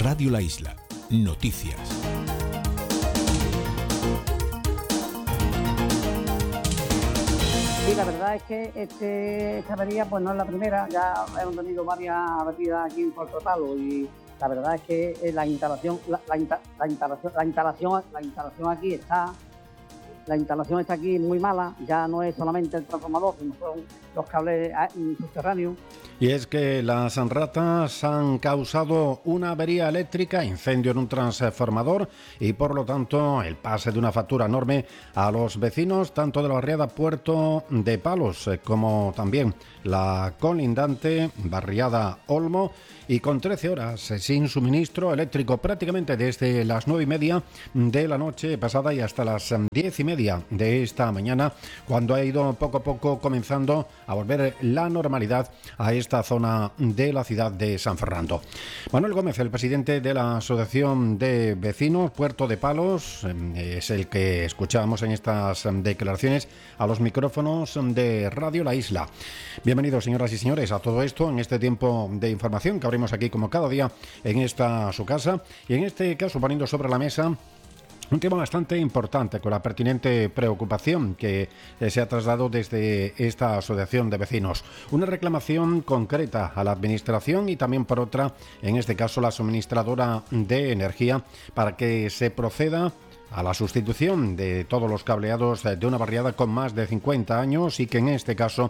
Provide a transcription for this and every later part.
Radio La Isla. Noticias. Sí, la verdad es que esta avería pues no es la primera, ya hemos tenido varias averías aquí en Puerto Talo y la verdad es que la instalación está aquí muy mala, ya no es solamente el transformador, sino son los cables subterráneos. Y es que las ratas han causado una avería eléctrica, incendio en un transformador y por lo tanto el pase de una factura enorme a los vecinos tanto de la barriada Puerto de Palos como también la colindante barriada Olmo, y con 13 horas sin suministro eléctrico prácticamente desde las 9:30 de la noche pasada y hasta las 10:30 de esta mañana, cuando ha ido poco a poco comenzando a volver la normalidad a esta zona de la ciudad de San Fernando. Manuel Gómez, el presidente de la Asociación de Vecinos Puerto de Palos, es el que escuchábamos en estas declaraciones a los micrófonos de Radio La Isla. Bienvenidos, señoras y señores, a todo esto en este tiempo de información que abrimos aquí como cada día en esta su casa, y en este caso poniendo sobre la mesa un tema bastante importante con la pertinente preocupación que se ha trasladado desde esta asociación de vecinos. Una reclamación concreta a la administración y también por otra, en este caso la suministradora de energía, para que se proceda a la sustitución de todos los cableados de una barriada con más de 50 años y que en este caso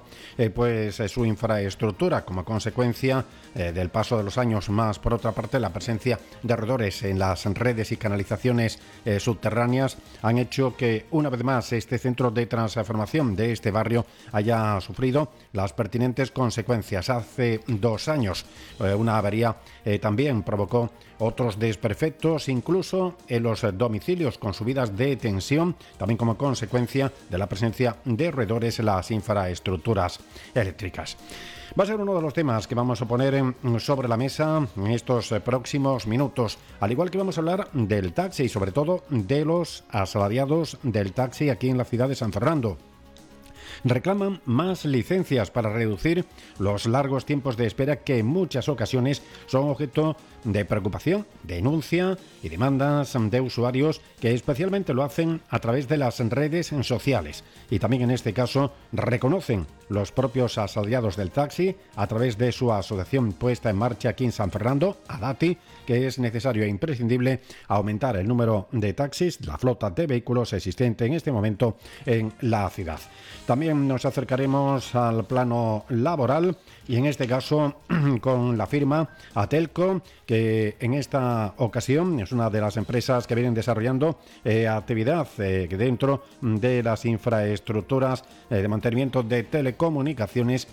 su infraestructura, como consecuencia del paso de los años, más por otra parte la presencia de roedores en las redes y canalizaciones subterráneas, han hecho que una vez más este centro de transformación de este barrio haya sufrido las pertinentes consecuencias. Hace 2 años una avería también provocó otros desperfectos, incluso en los domicilios con subidas de tensión, también como consecuencia de la presencia de roedores en las infraestructuras eléctricas. Va a ser uno de los temas que vamos a poner sobre la mesa en estos próximos minutos, al igual que vamos a hablar del taxi y sobre todo de los asalariados del taxi aquí en la ciudad de San Fernando. Reclaman más licencias para reducir los largos tiempos de espera que en muchas ocasiones son objeto de preocupación, denuncia y demandas de usuarios que especialmente lo hacen a través de las redes sociales. Y también en este caso reconocen los propios asalariados del taxi a través de su asociación puesta en marcha aquí en San Fernando, ADATI, que es necesario e imprescindible aumentar el número de taxis, la flota de vehículos existente en este momento en la ciudad. También nos acercaremos al plano laboral y en este caso con la firma Atelco, que en esta ocasión es una de las empresas que vienen desarrollando actividad dentro de las infraestructuras de mantenimiento de telecomunicaciones,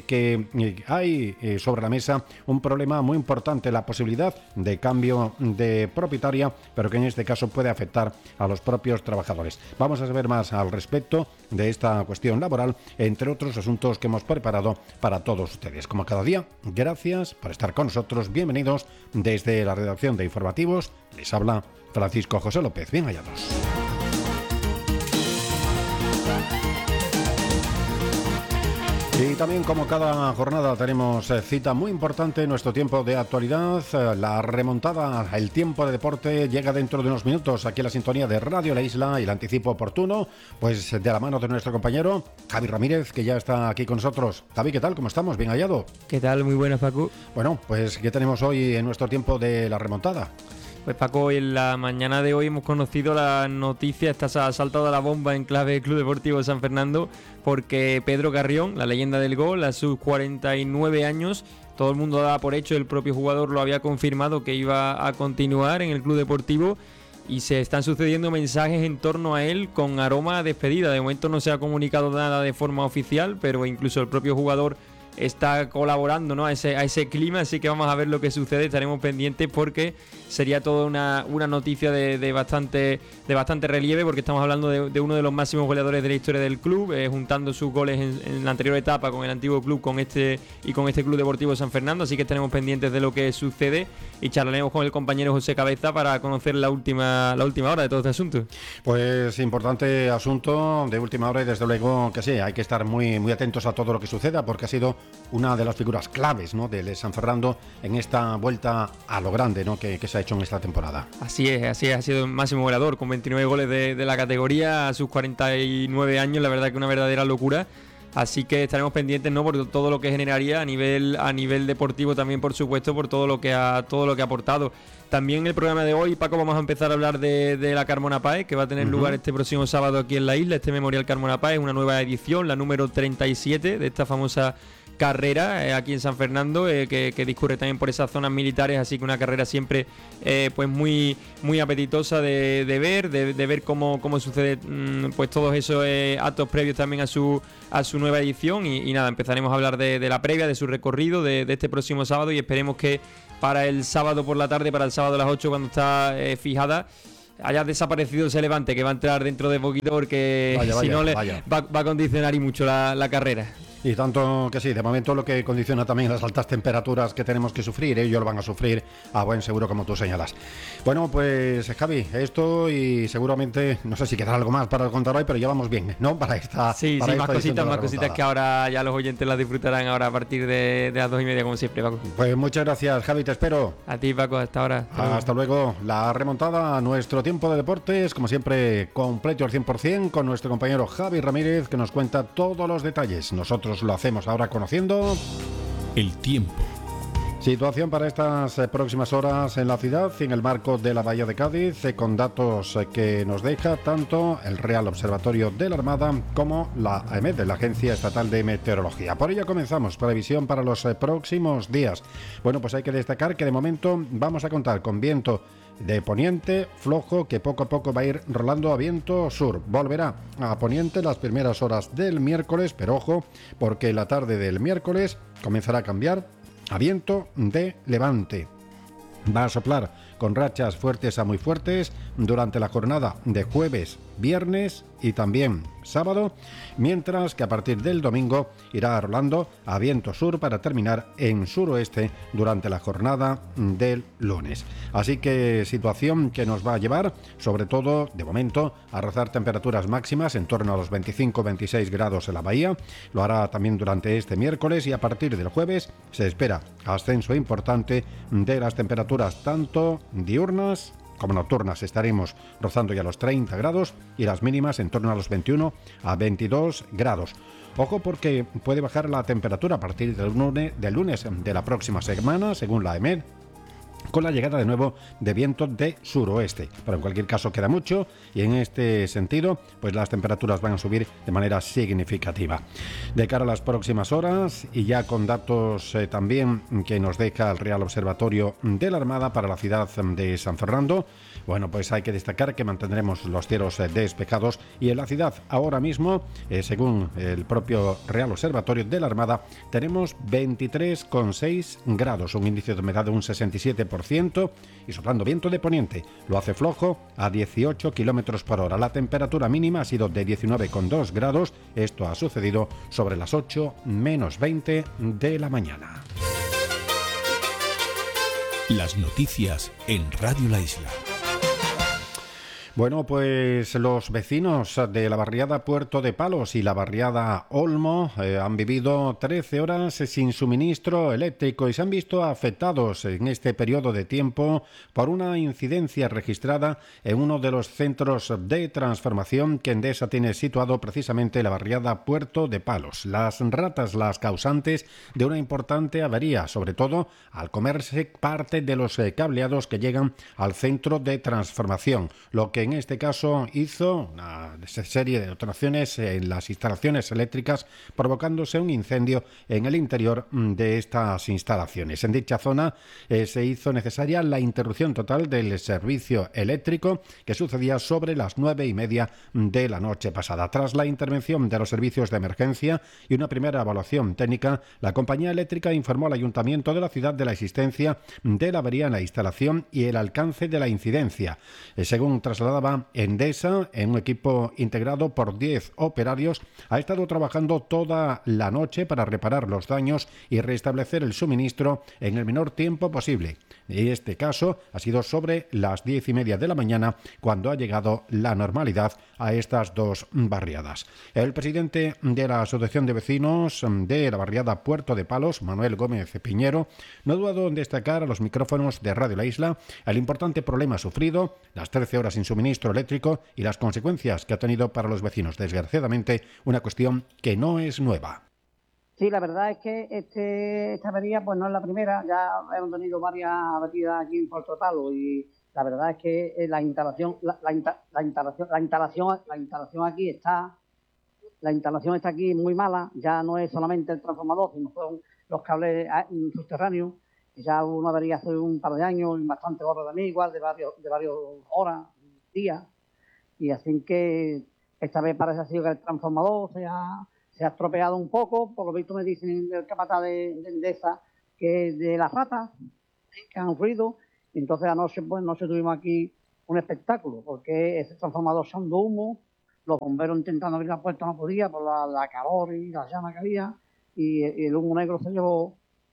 que hay sobre la mesa un problema muy importante, la posibilidad de cambio de propietaria, pero que en este caso puede afectar a los propios trabajadores. Vamos a saber más al respecto de esta cuestión laboral, entre otros asuntos que hemos preparado para todos ustedes. Como cada día, gracias por estar con nosotros. Bienvenidos desde la redacción de Informativos. Les habla Francisco José López. Bien hallados. Y también como cada jornada tenemos cita muy importante en nuestro tiempo de actualidad. La remontada, el tiempo de deporte llega dentro de unos minutos aquí a la sintonía de Radio La Isla y el anticipo oportuno, pues de la mano de nuestro compañero Javi Ramírez, que ya está aquí con nosotros. Javi, ¿qué tal? ¿Cómo estamos? ¿Bien hallado? ¿Qué tal? Muy buenas, Paco. Bueno, pues ¿qué tenemos hoy en nuestro tiempo de la remontada? Pues Paco, en la mañana de hoy hemos conocido la noticia, esta se ha saltado la bomba en clave Club Deportivo San Fernando, porque Pedro Carrión, la leyenda del gol, a sus 49 años, todo el mundo daba por hecho, el propio jugador lo había confirmado que iba a continuar en el Club Deportivo, y se están sucediendo mensajes en torno a él con aroma a despedida. De momento no se ha comunicado nada de forma oficial, pero incluso el propio jugador está colaborando, ¿no?, a ese clima, así que vamos a ver lo que sucede, estaremos pendientes porque sería toda una noticia de bastante relieve, porque estamos hablando de uno de los máximos goleadores de la historia del club, juntando sus goles en la anterior etapa con el antiguo club, con este Club Deportivo San Fernando, así que estaremos pendientes de lo que sucede y charlaremos con el compañero José Cabeza para conocer la última hora de todo este asunto. Pues importante asunto de última hora y desde luego que sí, hay que estar muy, muy atentos a todo lo que suceda, porque ha sido una de las figuras claves, ¿no?, del San Fernando en esta vuelta a lo grande, ¿no?, que se ha hecho en esta temporada. Así es, ha sido el máximo goleador con 29 goles de la categoría a sus 49 años, la verdad que una verdadera locura. Así que estaremos pendientes, ¿no?, por todo lo que generaría a nivel deportivo también, por supuesto, por todo lo que ha aportado. También en el programa de hoy, Paco, vamos a empezar a hablar de la Carmona Páez, que va a tener lugar este próximo sábado aquí en la isla, este Memorial Carmona Páez, una nueva edición, la número 37 de esta famosa carrera aquí en San Fernando, que discurre también por esas zonas militares, así que una carrera siempre pues muy apetitosa de ver cómo sucede pues todos esos actos previos también a su nueva edición y nada, empezaremos a hablar de la previa, de su recorrido de este próximo sábado y esperemos que para el sábado por la tarde, para el sábado a las 8 cuando está fijada, haya desaparecido ese Levante que va a entrar dentro de poquito porque si no va a condicionar y mucho la carrera. Y tanto que sí, de momento lo que condiciona también las altas temperaturas que tenemos que sufrir, ellos lo van a sufrir a buen seguro, como tú señalas. Bueno, pues Javi, esto y seguramente, no sé si quedará algo más para contar hoy, pero ya vamos bien, ¿no? Para esta Sí, para más esta cositas que ahora ya los oyentes las disfrutarán ahora a partir de las 2:30, como siempre, Paco. Pues muchas gracias, Javi, te espero. A ti, Paco, hasta ahora. Hasta luego. La remontada a nuestro tiempo de deportes, como siempre, completo al 100%, con nuestro compañero Javi Ramírez, que nos cuenta todos los detalles. Nosotros lo hacemos ahora conociendo el tiempo. Situación para estas próximas horas en la ciudad y en el marco de la Bahía de Cádiz, con datos que nos deja tanto el Real Observatorio de la Armada como la AEMET, la Agencia Estatal de Meteorología. Por ello comenzamos previsión para los próximos días. Bueno, pues hay que destacar que de momento vamos a contar con viento de poniente flojo que poco a poco va a ir rolando a viento sur. Volverá a poniente las primeras horas del miércoles, pero ojo, porque la tarde del miércoles comenzará a cambiar a viento de levante. Va a soplar con rachas fuertes a muy fuertes durante la jornada de jueves, viernes y también sábado, mientras que a partir del domingo irá rolando a viento sur para terminar en suroeste durante la jornada del lunes. Así que situación que nos va a llevar, sobre todo de momento, a rozar temperaturas máximas en torno a los 25-26 grados en la bahía. Lo hará también durante este miércoles y a partir del jueves se espera ascenso importante de las temperaturas tanto diurnas como nocturnas. Estaremos rozando ya los 30 grados y las mínimas en torno a los 21 a 22 grados. Ojo porque puede bajar la temperatura a partir del lunes de la próxima semana, según la AEMET, con la llegada de nuevo de viento de suroeste. Pero en cualquier caso queda mucho y en este sentido pues las temperaturas van a subir de manera significativa. De cara a las próximas horas y ya con datos también que nos deja el Real Observatorio de la Armada para la ciudad de San Fernando, bueno, pues hay que destacar que mantendremos los cielos despejados y en la ciudad ahora mismo, según el propio Real Observatorio de la Armada, tenemos 23,6 grados, un índice de humedad de un 67% y soplando viento de poniente. Lo hace flojo a 18 kilómetros por hora. La temperatura mínima ha sido de 19,2 grados. Esto ha sucedido sobre las 8 menos 20 de la mañana. Las noticias en Radio La Isla. Bueno, pues los vecinos de la barriada Puerto de Palos y la barriada Olmo han vivido 13 horas sin suministro eléctrico y se han visto afectados en este periodo de tiempo por una incidencia registrada en uno de los centros de transformación que Endesa tiene situado precisamente en la barriada Puerto de Palos. Las ratas, las causantes de una importante avería, sobre todo al comerse parte de los cableados que llegan al centro de transformación, lo que en este caso hizo una serie de detonaciones en las instalaciones eléctricas, provocándose un incendio en el interior de estas instalaciones. En dicha zona se hizo necesaria la interrupción total del servicio eléctrico que sucedía sobre las 9:30 de la noche pasada. Tras la intervención de los servicios de emergencia y una primera evaluación técnica, la compañía eléctrica informó al ayuntamiento de la ciudad de la existencia de la avería en la instalación y el alcance de la incidencia. Según trasladaba Endesa, en un equipo integrado por 10 operarios, ha estado trabajando toda la noche para reparar los daños y restablecer el suministro en el menor tiempo posible. En este caso ha sido sobre las 10:30 de la mañana cuando ha llegado la normalidad a estas dos barriadas. El presidente de la Asociación de Vecinos de la barriada Puerto de Palos, Manuel Gómez Piñero, no ha dudado en destacar a los micrófonos de Radio La Isla el importante problema sufrido, las 13 horas sin suministro eléctrico y las consecuencias que ha tenido para los vecinos. Desgraciadamente, una cuestión que no es nueva. Sí, la verdad es que esta avería pues no es la primera, ya hemos tenido varias averías aquí en Puerto Palo y la verdad es que la instalación está aquí muy mala, ya no es solamente el transformador, sino son los cables subterráneos, que ya hubo una avería hace un par de años, y bastante horas también, igual de varias horas, días, y así que esta vez parece así que el transformador se ha estropeado un poco, por lo visto me dicen el capataz de Endesa que es de las ratas que han ruido, y entonces anoche tuvimos aquí un espectáculo, porque ese transformador echando humo, los bomberos intentando abrir la puerta no podía por la calor y la llama que había, y el humo negro se llevó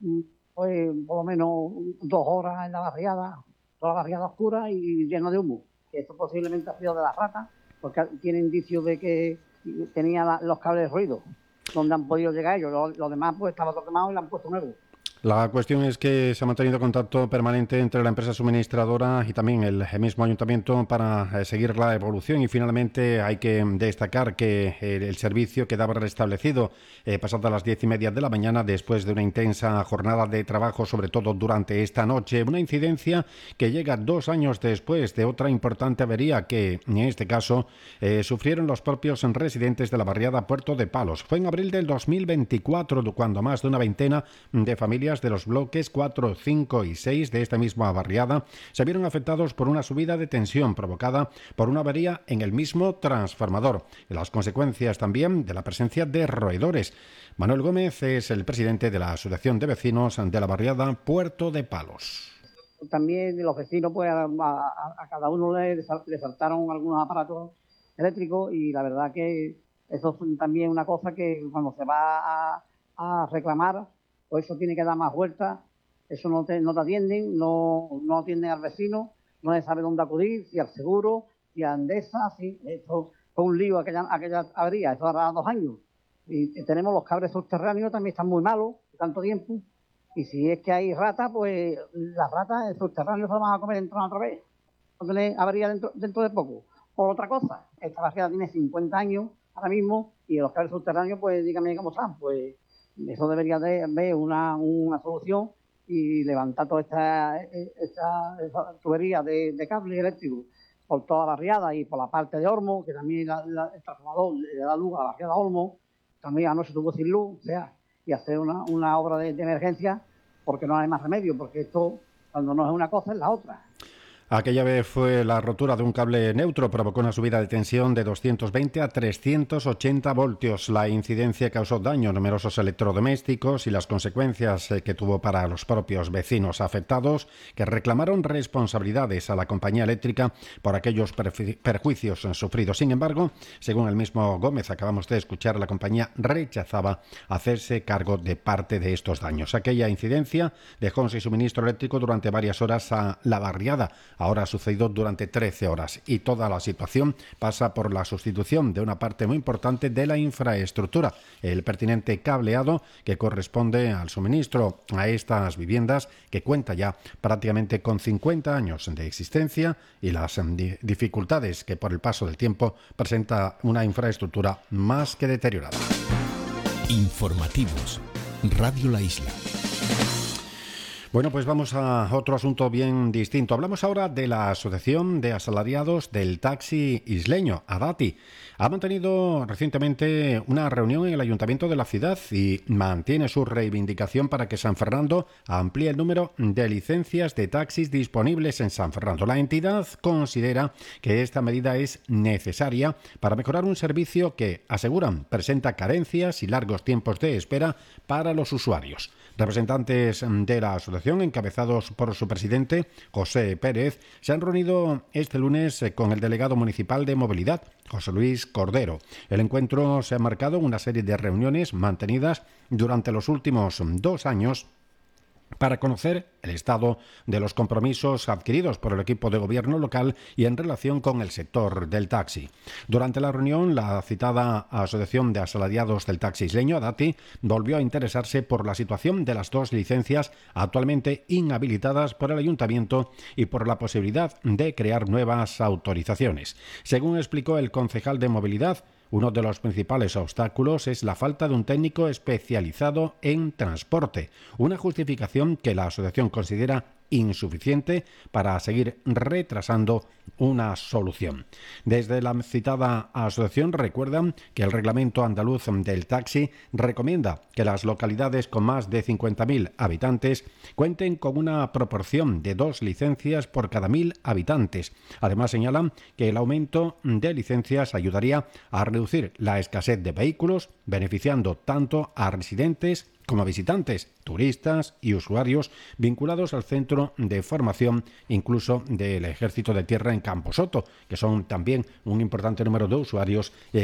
pues por lo menos 2 horas en la barriada, toda la barriada oscura y llena de humo, que esto posiblemente ha sido de las ratas, porque tiene indicios de que tenía los cables ruidos, donde han podido llegar ellos. Los demás pues estaba todo quemado y le han puesto nuevo. La cuestión es que se ha mantenido contacto permanente entre la empresa suministradora y también el mismo ayuntamiento para seguir la evolución, y finalmente hay que destacar que el servicio quedaba restablecido pasadas las 10:30 de la mañana después de una intensa jornada de trabajo, sobre todo durante esta noche. Una incidencia que llega 2 años después de otra importante avería que en este caso sufrieron los propios residentes de la barriada Puerto de Palos. Fue en abril del 2024 cuando más de una veintena de familias de los bloques 4, 5 y 6 de esta misma barriada se vieron afectados por una subida de tensión provocada por una avería en el mismo transformador. Las consecuencias también de la presencia de roedores. Manuel Gómez es el presidente de la Asociación de Vecinos de la barriada Puerto de Palos. También los vecinos, pues a cada uno le saltaron algunos aparatos eléctricos, y la verdad que eso es también una cosa que cuando se va a reclamar, pues eso tiene que dar más vueltas, eso no te atienden, no atienden al vecino, no se sabe dónde acudir, si al seguro, si a Endesa, si esto fue un lío aquella avería, esto hará 2 años. Y tenemos los cables subterráneos, también están muy malos, de tanto tiempo, y si es que hay ratas, pues las ratas el subterráneo se las van a comer dentro otra vez, no tener avería dentro de poco. Por otra cosa, esta barriada tiene 50 años ahora mismo, y los cables subterráneos, pues dígame cómo están, pues eso debería de haber una solución y levantar toda esta tubería de cable eléctrico por toda la barriada y por la parte de Olmo, que también el transformador le da luz a la barriada Olmo, también anoche estuvo sin luz, o sea, y hacer una obra de emergencia, porque no hay más remedio, porque esto cuando no es una cosa es la otra. Aquella vez fue la rotura de un cable neutro, provocó una subida de tensión de 220 a 380 voltios. La incidencia causó daño a numerosos electrodomésticos y las consecuencias que tuvo para los propios vecinos afectados, que reclamaron responsabilidades a la compañía eléctrica por aquellos perjuicios sufridos. Sin embargo, según el mismo Gómez, acabamos de escuchar, la compañía rechazaba hacerse cargo de parte de estos daños. Aquella incidencia dejó sin suministro eléctrico durante varias horas a la barriada. Ahora ha sucedido durante 13 horas y toda la situación pasa por la sustitución de una parte muy importante de la infraestructura, el pertinente cableado que corresponde al suministro a estas viviendas, que cuenta ya prácticamente con 50 años de existencia, y las dificultades que por el paso del tiempo presenta una infraestructura más que deteriorada. Informativos. Radio La Isla. Bueno, pues vamos a otro asunto bien distinto. Hablamos ahora de la Asociación de Asalariados del Taxi Isleño, ADATI. Ha mantenido recientemente una reunión en el Ayuntamiento de la ciudad y mantiene su reivindicación para que San Fernando amplíe el número de licencias de taxis disponibles en San Fernando. La entidad considera que esta medida es necesaria para mejorar un servicio que, aseguran, presenta carencias y largos tiempos de espera para los usuarios. Representantes de la asociación, encabezados por su presidente, José Pérez, se han reunido este lunes con el delegado municipal de movilidad, José Luis Cordero. El encuentro se ha marcado en una serie de reuniones mantenidas durante los últimos 2 años para conocer el estado de los compromisos adquiridos por el equipo de gobierno local y en relación con el sector del taxi. Durante la reunión, la citada Asociación de Asalariados del Taxi Isleño, ADATI, volvió a interesarse por la situación de las 2 licencias actualmente inhabilitadas por el Ayuntamiento y por la posibilidad de crear nuevas autorizaciones. Según explicó el concejal de Movilidad, uno de los principales obstáculos es la falta de un técnico especializado en transporte, una justificación que la asociación considera insuficiente para seguir retrasando una solución. Desde la citada asociación recuerdan que el Reglamento Andaluz del Taxi recomienda que las localidades con más de 50.000 habitantes cuenten con una proporción de 2 licencias por cada 1.000 habitantes. Además señalan que el aumento de licencias ayudaría a reducir la escasez de vehículos, beneficiando tanto a residentes como a visitantes, turistas y usuarios vinculados al centro de formación, incluso del Ejército de Tierra en Camposoto, que son también un importante número de usuarios